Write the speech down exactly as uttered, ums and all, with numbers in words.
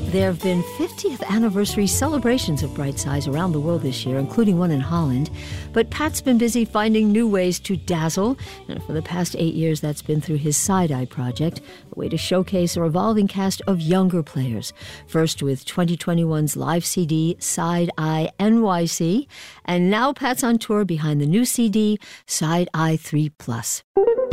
There have been fiftieth anniversary celebrations of Bright Size around the world this year, including one in Holland. But Pat's been busy finding new ways to dazzle, and for the past eight years that's been through his Side Eye project, a way to showcase a revolving cast of younger players. First with twenty twenty-one's live C D, Side Eye N Y C, and now Pat's on tour behind the new C D, Side Eye three plus.